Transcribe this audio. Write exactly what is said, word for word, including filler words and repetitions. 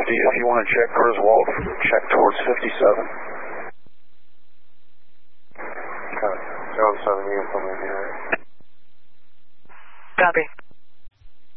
fifty. If you want to check Griswold, check towards fifty-seven. Okay. seven seven, you can come in here. Copy.